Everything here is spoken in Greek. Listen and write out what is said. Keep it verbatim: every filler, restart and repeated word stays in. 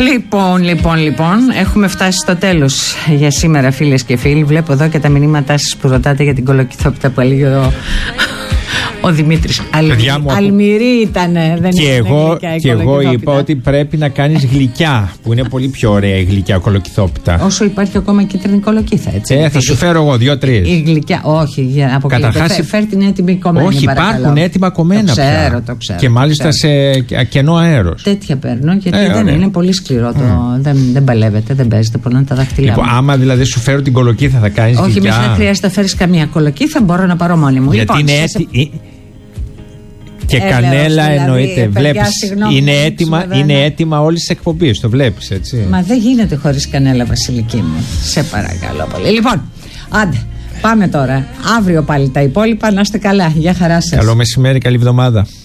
Λοιπόν, λοιπόν, λοιπόν, έχουμε φτάσει στο τέλος για σήμερα, φίλες και φίλοι. Βλέπω εδώ και τα μηνύματά σας που ρωτάτε για την κολοκυθόπιτα που έλεγε ο, ο Δημήτρης. Αλμυρή, αλμυρή ήταν, δεν και ήταν εγώ, γλυκιά η και εγώ είπα ότι πρέπει να κάνεις γλυκιά, που είναι πολύ πιο ωραία η γλυκιά κολοκυθόπιτα. Όσο υπάρχει ακόμα κίτρινη κολοκύθα, έτσι. Ε, θα σου φέρω εγώ δύο-τρεις. Η γλυκιά, όχι, για αποκλείεται. Καταρχάς, Φέρ, φέρ την έτοιμη κομμένη. Όχι, παρακαλώ. υπάρχουν έτοιμα κομμένα το ξέρω, πια. Το ξέρω, και μάλιστα ξέρω. σε κενό αέρος. Τέτοια παίρνω, γιατί ε, δεν είναι πολύ σκληρό. Το, mm. δεν, δεν παλεύεται, δεν παίζεται πολλά τα δάχτυλά. Λοιπόν, μου. άμα δηλαδή σου φέρω την κολοκύθα, θα κάνεις όχι, γλυκιά. Όχι, μην χρειάζεται να φέρεις καμία κολοκύθα, μπορώ να πάρω μόνη μου. Γιατί λοιπόν, είναι έτοιμη. Και Έλεος, κανέλα δηλαδή, εννοείται. Βλέπεις, συγγνώμη, είναι, έτοιμα, είναι έτοιμα όλες τις εκπομπές. Το βλέπεις, έτσι. Μα δεν γίνεται χωρίς κανέλα, Βασιλική μου. Σε παρακαλώ πολύ. Λοιπόν, άντε, πάμε τώρα. Αύριο πάλι τα υπόλοιπα. Να είστε καλά. Γεια χαρά σας. Καλό μεσημέρι, καλή εβδομάδα.